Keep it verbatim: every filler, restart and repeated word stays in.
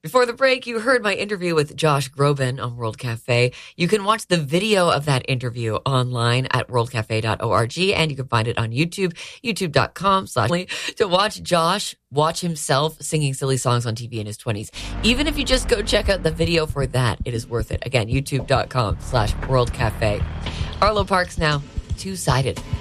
Before the break, you heard my interview with Josh Groban on World Cafe. You can watch the video of that interview online at world cafe dot org, and you can find it on YouTube, youtube.com slash to watch Josh watch himself singing silly songs on T V in his twenties. Even if you just go check out the video for that, it is worth it. Again, youtube.com slash World Cafe. Arlo Parks now, Two-Sided.